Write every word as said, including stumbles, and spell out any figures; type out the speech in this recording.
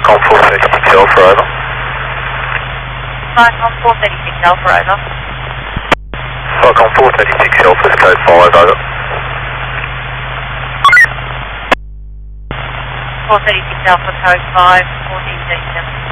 Falcon four thirty-six Alpha, over. Falcon four thirty-six Alpha, over. Falcon four thirty-six Alpha, code five, over. four thirty-six Alpha, code five, fourteen thirty-seven.